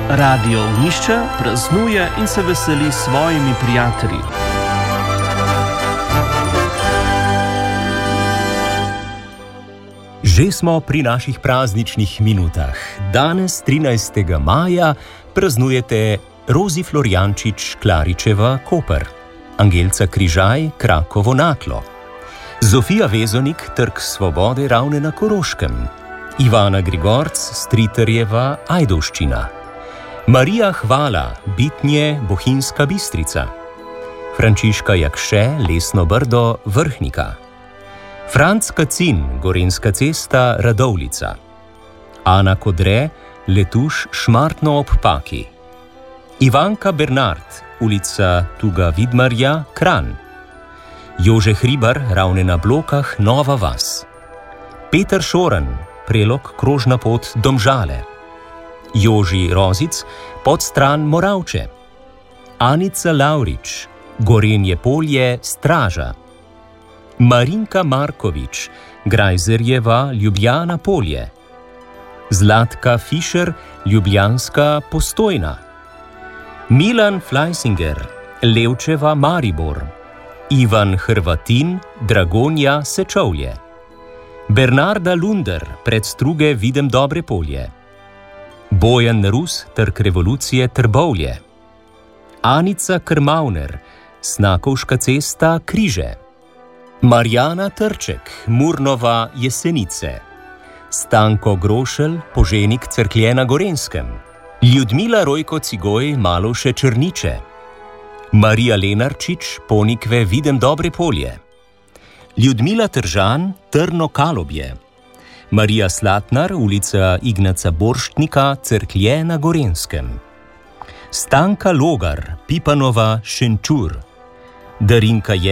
Radio Ognišče praznuje in se veseli s svojimi prijatelji. Že smo pri naših prazničnih minutah. Danes, 13. maja, praznujete Rozi Florjančič Klaričeva Koper, Angelca Križaj Krakovo Naklo, Zofija Vezonik Trg Svobode Ravne na Koroškem, Ivana Grigorc Stritarjeva Ajdovščina, Marija Hvala Bitnje Bohinjska Bistrica, Frančiška Jakše Lesno Brdo Vrhnika, Franc Kacin Gorenjska cesta Radovljica, Ana Kodre Letuš Šmartno ob Paki, Ivanka Bernard ulica Tuga Vidmarja Kranj, Jože Hribar Ravne na Blokah Nova Vas, Peter Šoren Prelog Krožna pot Domžale, Joži Rozic Podstran Moravče, Anica Lavrič Gorenje polje Straža, Marinka Markovič Grajzerjeva Ljubljana polje, Zlatka Fišer Ljubljanska Postojna, Milan Fleisinger Levčeva Maribor, Ivan Hrvatin Dragonja Sečovlje, Bernarda Lunder Predstruge Videm Dobre polje, Bojan Rus Trg Revolucije Trbovlje, Anica Krmavner Snakovška cesta Križe, Marjana Trček Murnova Jesenice, Stanko Grošelj Poženik Cerklje na Gorenjskem, Ljudmila Rojko Cigoj Malovše Črniče, Marija Lenarčič Ponikve Videm Dobre polje, Ljudmila Tržan Trno Kalobje, Marija Slatnar ulica Ignaca Borštnika Cerklje na Gorenjskem, Stanka Logar Pipanova Šenčur, Darinka